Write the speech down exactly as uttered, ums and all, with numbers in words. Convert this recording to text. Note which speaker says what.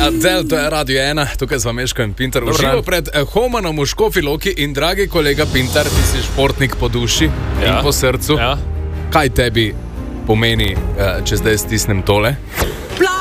Speaker 1: Del, to je Radio ena, tukaj z vami Meško in Pintar. Uživo pred Homanom v Škofji Loki in dragi kolega Pintar, ti si športnik po duši ja. in po srcu.
Speaker 2: Ja.
Speaker 1: Kaj tebi pomeni, če zdaj stisnem tole?